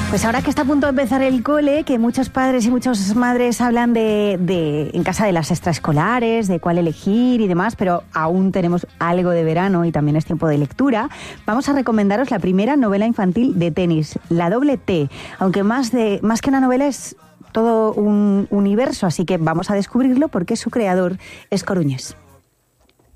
Pues ahora que está a punto de empezar el cole, que muchos padres y muchas madres hablan en casa de las extraescolares, de cuál elegir y demás, pero aún tenemos algo de verano y también es tiempo de lectura, vamos a recomendaros la primera novela infantil de tenis, La Doble T, aunque más que una novela es todo un universo, así que vamos a descubrirlo porque su creador es coruñés.